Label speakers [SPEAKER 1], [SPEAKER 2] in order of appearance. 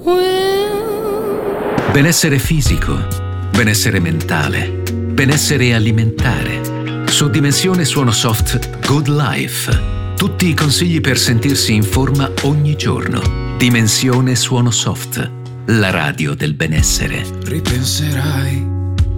[SPEAKER 1] Benessere fisico, benessere mentale, benessere alimentare. Su Dimensione Suono Soft Good Life. Tutti i consigli per sentirsi in forma ogni giorno. Dimensione Suono Soft, la radio del benessere.
[SPEAKER 2] Ripenserai